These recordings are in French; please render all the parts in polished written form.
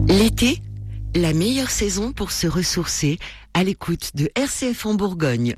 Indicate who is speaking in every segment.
Speaker 1: L'été, la meilleure saison pour se ressourcer à l'écoute de RCF en Bourgogne.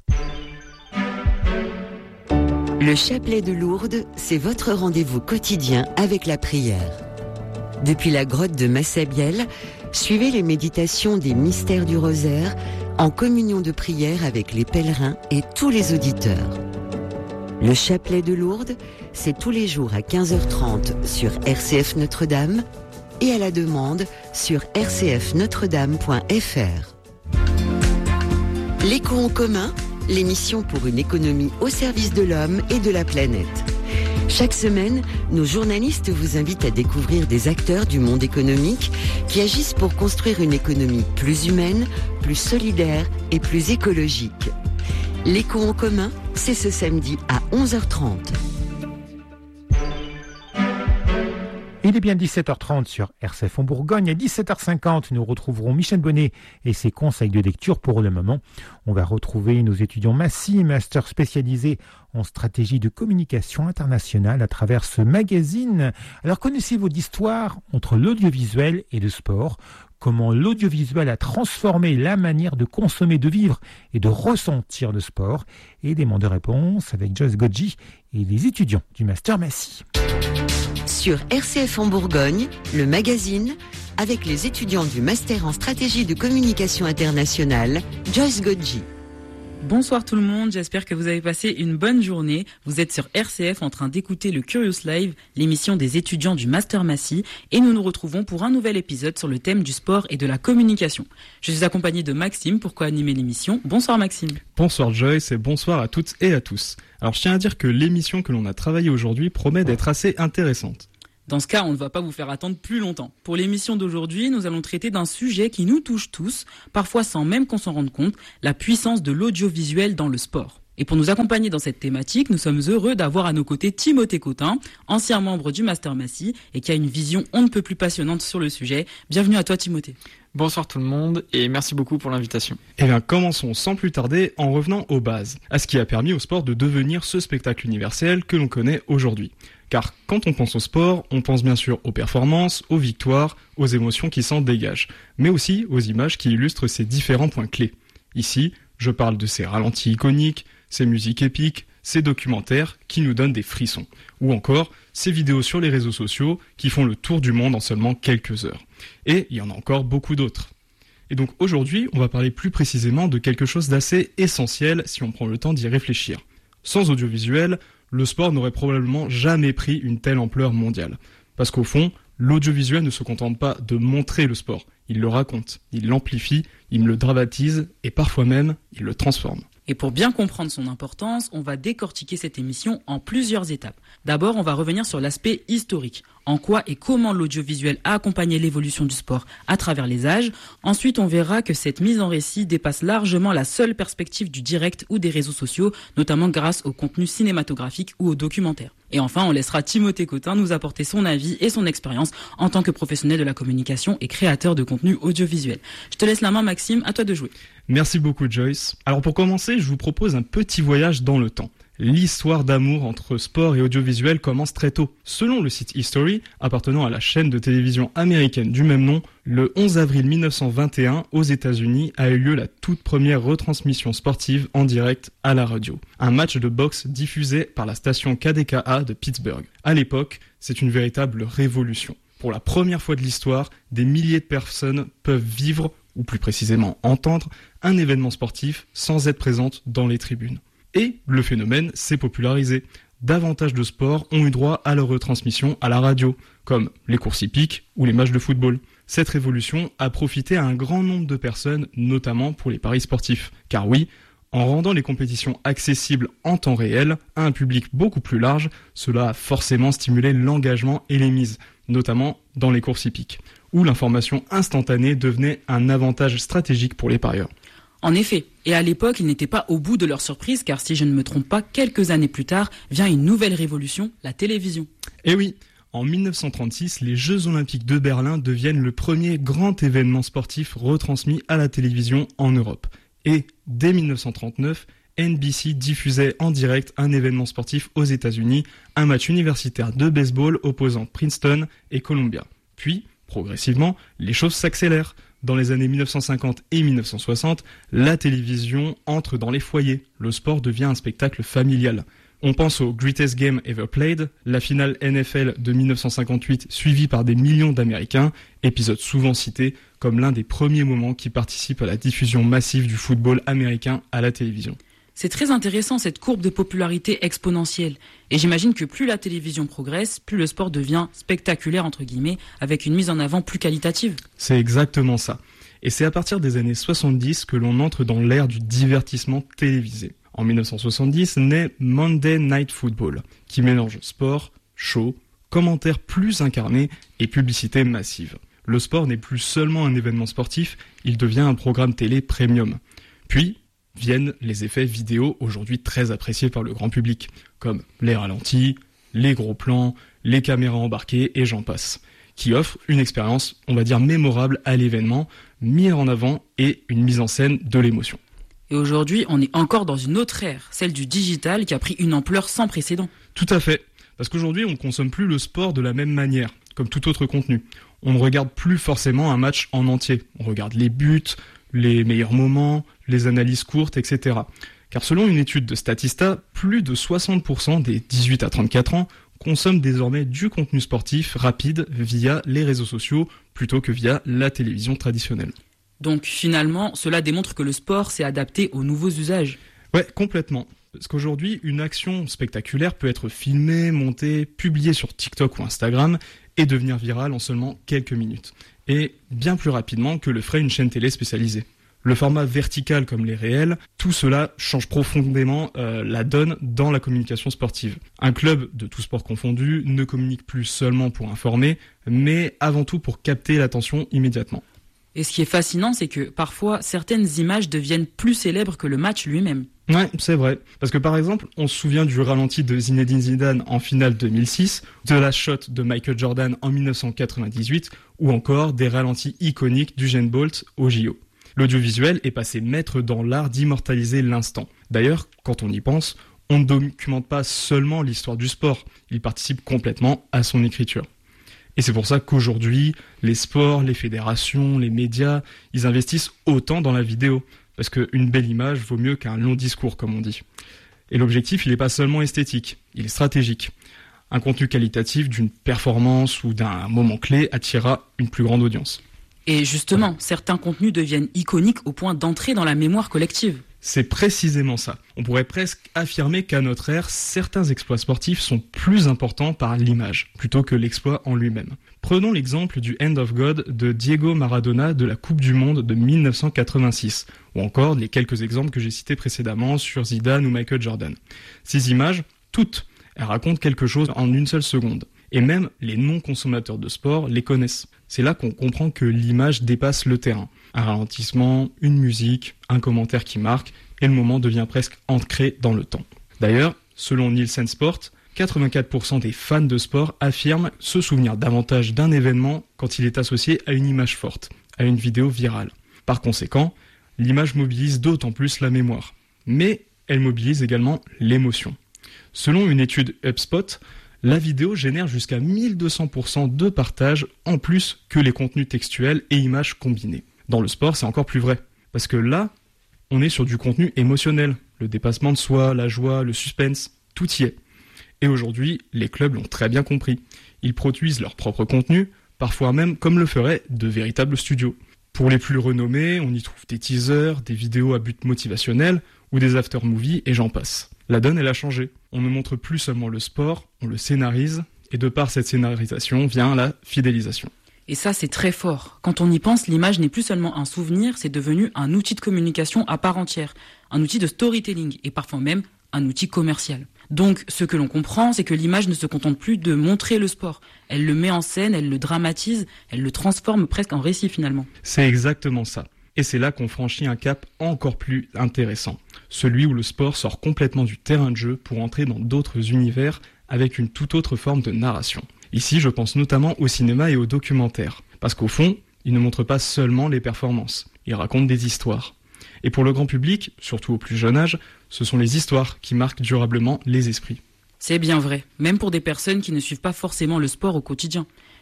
Speaker 1: Le chapelet de Lourdes, c'est votre rendez-vous quotidien avec la prière. Depuis la grotte de Massabielle, suivez les méditations des mystères du rosaire en communion de prière avec les pèlerins et tous les auditeurs. Le chapelet de Lourdes, c'est tous les jours à 15h30 sur RCF Notre-Dame et à la demande sur rcfnotredame.fr. L'écho en commun, l'émission pour une économie au service de l'homme et de la planète. Chaque semaine, nos journalistes vous invitent à découvrir des acteurs du monde économique qui agissent pour construire une économie plus humaine, plus solidaire et plus écologique. L'écho en commun, c'est ce samedi à 11h30.
Speaker 2: Il est bien 17h30 sur RCF en Bourgogne. À 17h50, nous retrouverons Michel Bonnet et ses conseils de lecture. Pour le moment, on va retrouver nos étudiants Massy, master spécialisés en stratégie de communication internationale à travers ce magazine. Alors, connaissez-vous l'histoire entre l'audiovisuel et le sport ? Comment l'audiovisuel a transformé la manière de consommer, de vivre et de ressentir le sport ? Élément de réponse avec Joyce Godji et les étudiants du master Massy.
Speaker 1: Sur RCF en Bourgogne, le magazine, avec les étudiants du Master en Stratégie de Communication Internationale, Joyce Godji.
Speaker 3: Bonsoir tout le monde, j'espère que vous avez passé une bonne journée. Vous êtes sur RCF en train d'écouter le Curious Live, l'émission des étudiants du Master Massy, et nous nous retrouvons pour un nouvel épisode sur le thème du sport et de la communication. Je suis accompagné de Maxime pour co-animer l'émission. Bonsoir Maxime.
Speaker 4: Bonsoir Joyce et bonsoir à toutes et à tous. Alors je tiens à dire que l'émission que l'on a travaillée aujourd'hui promet d'être assez intéressante.
Speaker 3: Dans ce cas, on ne va pas vous faire attendre plus longtemps. Pour l'émission d'aujourd'hui, nous allons traiter d'un sujet qui nous touche tous, parfois sans même qu'on s'en rende compte, la puissance de l'audiovisuel dans le sport. Et pour nous accompagner dans cette thématique, nous sommes heureux d'avoir à nos côtés Timothée Cotin, ancien membre du Master Massy et qui a une vision on ne peut plus passionnante sur le sujet. Bienvenue à toi Timothée.
Speaker 5: Bonsoir tout le monde et merci beaucoup pour l'invitation.
Speaker 4: Eh bien, commençons sans plus tarder en revenant aux bases, à ce qui a permis au sport de devenir ce spectacle universel que l'on connaît aujourd'hui. Car quand on pense au sport, on pense bien sûr aux performances, aux victoires, aux émotions qui s'en dégagent, mais aussi aux images qui illustrent ces différents points clés. Ici, je parle de ces ralentis iconiques, ces musiques épiques, ces documentaires qui nous donnent des frissons, ou encore ces vidéos sur les réseaux sociaux qui font le tour du monde en seulement quelques heures. Et il y en a encore beaucoup d'autres. Et donc aujourd'hui, on va parler plus précisément de quelque chose d'assez essentiel si on prend le temps d'y réfléchir. Sans audiovisuel, le sport n'aurait probablement jamais pris une telle ampleur mondiale. Parce qu'au fond, l'audiovisuel ne se contente pas de montrer le sport. Il le raconte, il l'amplifie, il le dramatise et parfois même, il le transforme.
Speaker 3: Et pour bien comprendre son importance, on va décortiquer cette émission en plusieurs étapes. D'abord, on va revenir sur l'aspect historique. En quoi et comment l'audiovisuel a accompagné l'évolution du sport à travers les âges. Ensuite, on verra que cette mise en récit dépasse largement la seule perspective du direct ou des réseaux sociaux, notamment grâce au contenu cinématographique ou aux documentaires. Et enfin, on laissera Timothée Cotin nous apporter son avis et son expérience en tant que professionnel de la communication et créateur de contenu audiovisuel. Je te laisse la main Maxime, à toi de jouer.
Speaker 4: Merci beaucoup Joyce. Alors pour commencer, je vous propose un petit voyage dans le temps. L'histoire d'amour entre sport et audiovisuel commence très tôt. Selon le site History, appartenant à la chaîne de télévision américaine du même nom, le 11 avril 1921, aux États-Unis, a eu lieu la toute première retransmission sportive en direct à la radio. Un match de boxe diffusé par la station KDKA de Pittsburgh. À l'époque, c'est une véritable révolution. Pour la première fois de l'histoire, des milliers de personnes peuvent vivre, ou plus précisément entendre, un événement sportif sans être présentes dans les tribunes. Et le phénomène s'est popularisé. Davantage de sports ont eu droit à leur retransmission à la radio, comme les courses hippiques ou les matchs de football. Cette révolution a profité à un grand nombre de personnes, notamment pour les paris sportifs. Car oui, en rendant les compétitions accessibles en temps réel à un public beaucoup plus large, cela a forcément stimulé l'engagement et les mises, notamment dans les courses hippiques, où l'information instantanée devenait un avantage stratégique pour les parieurs.
Speaker 3: En effet, et à l'époque, ils n'étaient pas au bout de leur surprise, car si je ne me trompe pas, quelques années plus tard, vient une nouvelle révolution, la télévision.
Speaker 4: Et oui, en 1936, les Jeux Olympiques de Berlin deviennent le premier grand événement sportif retransmis à la télévision en Europe. Et dès 1939, NBC diffusait en direct un événement sportif aux États-Unis, un match universitaire de baseball opposant Princeton et Columbia. Puis, Progressivement, les choses s'accélèrent. Dans les années 1950 et 1960, la télévision entre dans les foyers. Le sport devient un spectacle familial. On pense au Greatest Game Ever Played, la finale NFL de 1958 suivie par des millions d'Américains, épisode souvent cité comme l'un des premiers moments qui participe à la diffusion massive du football américain à la télévision.
Speaker 3: C'est très intéressant cette courbe de popularité exponentielle. Et j'imagine que plus la télévision progresse, plus le sport devient spectaculaire, entre guillemets, avec une mise en avant plus qualitative.
Speaker 4: C'est exactement ça. Et c'est à partir des années 70 que l'on entre dans l'ère du divertissement télévisé. En 1970 naît Monday Night Football, qui mélange sport, show, commentaires plus incarnés et publicité massive. Le sport n'est plus seulement un événement sportif, il devient un programme télé premium. Puis viennent les effets vidéo aujourd'hui très appréciés par le grand public, comme les ralentis, les gros plans, les caméras embarquées et j'en passe, qui offrent une expérience, on va dire, mémorable à l'événement, mis en avant et une mise en scène de l'émotion.
Speaker 3: Et aujourd'hui, on est encore dans une autre ère, celle du digital qui a pris une ampleur sans précédent.
Speaker 4: Tout à fait, parce qu'aujourd'hui on ne consomme plus le sport de la même manière, comme tout autre contenu. On ne regarde plus forcément un match en entier, on regarde les buts, les meilleurs moments, les analyses courtes, etc. Car selon une étude de Statista, plus de 60% des 18 à 34 ans consomment désormais du contenu sportif rapide via les réseaux sociaux plutôt que via la télévision traditionnelle.
Speaker 3: Donc finalement, cela démontre que le sport s'est adapté aux nouveaux usages.
Speaker 4: Ouais, complètement. Parce qu'aujourd'hui, une action spectaculaire peut être filmée, montée, publiée sur TikTok ou Instagram et devenir virale en seulement quelques minutes. Et bien plus rapidement que le ferait une chaîne télé spécialisée. Le format vertical comme les réels, tout cela change profondément la donne dans la communication sportive. Un club, de tout sport confondu, ne communique plus seulement pour informer, mais avant tout pour capter l'attention immédiatement.
Speaker 3: Et ce qui est fascinant, c'est que parfois, certaines images deviennent plus célèbres que le match lui-même.
Speaker 4: Ouais, c'est vrai. Parce que par exemple, on se souvient du ralenti de Zinedine Zidane en finale 2006, de la shot de Michael Jordan en 1998, ou encore des ralentis iconiques d'Usain Bolt au JO. L'audiovisuel est passé maître dans l'art d'immortaliser l'instant. D'ailleurs, quand on y pense, on ne documente pas seulement l'histoire du sport, il participe complètement à son écriture. Et c'est pour ça qu'aujourd'hui, les sports, les fédérations, les médias, ils investissent autant dans la vidéo. Parce qu'une belle image vaut mieux qu'un long discours, comme on dit. Et l'objectif, il n'est pas seulement esthétique, il est stratégique. Un contenu qualitatif d'une performance ou d'un moment clé attirera une plus grande audience.
Speaker 3: Et justement, certains contenus deviennent iconiques au point d'entrer dans la mémoire collective.
Speaker 4: C'est précisément ça. On pourrait presque affirmer qu'à notre ère, certains exploits sportifs sont plus importants par l'image, plutôt que l'exploit en lui-même. Prenons l'exemple du Hand of God de Diego Maradona de la Coupe du Monde de 1986, ou encore les quelques exemples que j'ai cités précédemment sur Zidane ou Michael Jordan. Ces images, toutes, elles racontent quelque chose en une seule seconde. Et même les non-consommateurs de sport les connaissent. C'est là qu'on comprend que l'image dépasse le terrain. Un ralentissement, une musique, un commentaire qui marque, et le moment devient presque ancré dans le temps. D'ailleurs, selon Nielsen Sport, 84% des fans de sport affirment se souvenir davantage d'un événement quand il est associé à une image forte, à une vidéo virale. Par conséquent, l'image mobilise d'autant plus la mémoire. Mais elle mobilise également l'émotion. Selon une étude HubSpot, la vidéo génère jusqu'à 1200% de partage en plus que les contenus textuels et images combinés. Dans le sport, c'est encore plus vrai. Parce que là, on est sur du contenu émotionnel. Le dépassement de soi, la joie, le suspense, tout y est. Et aujourd'hui, les clubs l'ont très bien compris. Ils produisent leur propre contenu, parfois même comme le feraient de véritables studios. Pour les plus renommés, on y trouve des teasers, des vidéos à but motivationnel ou des after-movies et j'en passe. La donne, elle a changé. On ne montre plus seulement le sport, on le scénarise et de par cette scénarisation vient la fidélisation.
Speaker 3: Et ça, c'est très fort. Quand on y pense, l'image n'est plus seulement un souvenir, c'est devenu un outil de communication à part entière, un outil de storytelling et parfois même un outil commercial. Donc, ce que l'on comprend, c'est que l'image ne se contente plus de montrer le sport. Elle le met en scène, elle le dramatise, elle le transforme presque en récit finalement.
Speaker 4: C'est exactement ça. Et c'est là qu'on franchit un cap encore plus intéressant. Celui où le sport sort complètement du terrain de jeu pour entrer dans d'autres univers avec une toute autre forme de narration. Ici, je pense notamment au cinéma et au documentaire. Parce qu'au fond, ils ne montrent pas seulement les performances. Ils racontent des histoires. Et pour le grand public, surtout au plus jeune âge, ce sont les histoires qui marquent durablement les esprits.
Speaker 3: C'est bien vrai, même pour des personnes qui ne suivent pas forcément le sport au quotidien.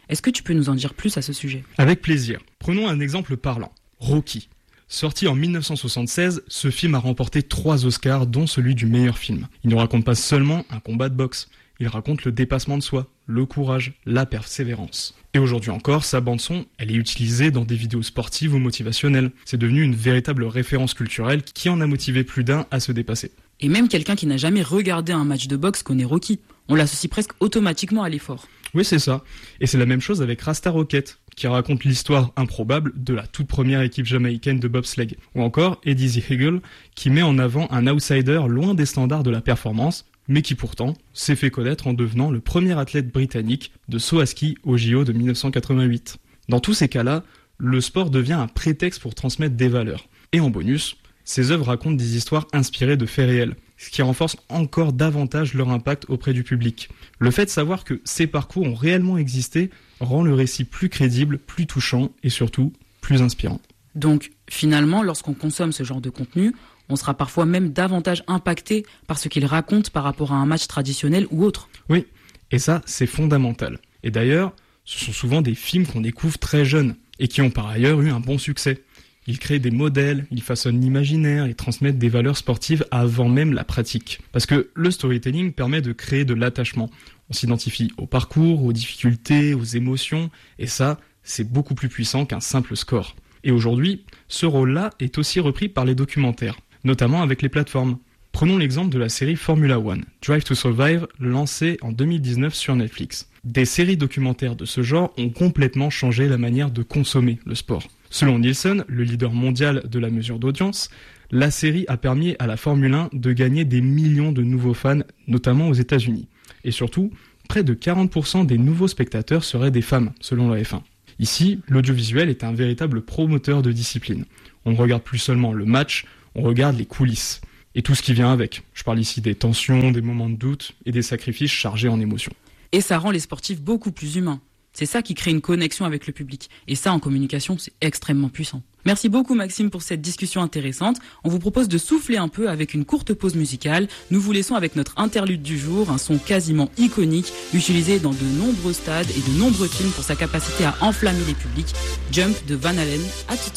Speaker 3: Est-ce que tu peux nous en dire plus à ce sujet ?
Speaker 4: Avec plaisir. Prenons un exemple parlant. Rocky. Sorti en 1976, ce film a remporté 3 Oscars, dont celui du meilleur film. Il ne raconte pas seulement un combat de boxe, il raconte le dépassement de soi, le courage, la persévérance. Et aujourd'hui encore, sa bande-son, elle est utilisée dans des vidéos sportives ou motivationnelles. C'est devenu une véritable référence culturelle qui en a motivé plus d'un à se dépasser.
Speaker 3: Et même quelqu'un qui n'a jamais regardé un match de boxe connaît Rocky. On l'associe presque automatiquement à l'effort.
Speaker 4: Oui, c'est ça. Et c'est la même chose avec Rasta Rocket, qui raconte l'histoire improbable de la toute première équipe jamaïcaine de bobsleigh. Ou encore Eddie the Eagle, qui met en avant un outsider loin des standards de la performance, mais qui pourtant s'est fait connaître en devenant le premier athlète britannique de saut à ski au JO de 1988. Dans tous ces cas-là, le sport devient un prétexte pour transmettre des valeurs. Et en bonus, ces œuvres racontent des histoires inspirées de faits réels, ce qui renforce encore davantage leur impact auprès du public. Le fait de savoir que ces parcours ont réellement existé rend le récit plus crédible, plus touchant et surtout plus inspirant.
Speaker 3: Donc finalement, lorsqu'on consomme ce genre de contenu, on sera parfois même davantage impacté par ce qu'il raconte par rapport à un match traditionnel ou autre.
Speaker 4: Oui, et ça, c'est fondamental. Et d'ailleurs, ce sont souvent des films qu'on découvre très jeunes et qui ont par ailleurs eu un bon succès. Ils créent des modèles, ils façonnent l'imaginaire et transmettent des valeurs sportives avant même la pratique. Parce que le storytelling permet de créer de l'attachement. On s'identifie au parcours, aux difficultés, aux émotions, et ça, c'est beaucoup plus puissant qu'un simple score. Et aujourd'hui, ce rôle-là est aussi repris par les documentaires, notamment avec les plateformes. Prenons l'exemple de la série Formula One, Drive to Survive, lancée en 2019 sur Netflix. Des séries documentaires de ce genre ont complètement changé la manière de consommer le sport. Selon Nielsen, le leader mondial de la mesure d'audience, la série a permis à la Formule 1 de gagner des millions de nouveaux fans, notamment aux États-Unis. Et surtout, près de 40% des nouveaux spectateurs seraient des femmes, selon la F1. Ici, l'audiovisuel est un véritable promoteur de discipline. On ne regarde plus seulement le match, on regarde les coulisses. Et tout ce qui vient avec. Je parle ici des tensions, des moments de doute et des sacrifices chargés en émotions.
Speaker 3: Et ça rend les sportifs beaucoup plus humains. C'est ça qui crée une connexion avec le public. Et ça, en communication, c'est extrêmement puissant. Merci beaucoup Maxime pour cette discussion intéressante. On vous propose de souffler un peu avec une courte pause musicale. Nous vous laissons avec notre interlude du jour, un son quasiment iconique, utilisé dans de nombreux stades et de nombreux films pour sa capacité à enflammer les publics. Jump de Van Halen. À tout de suite.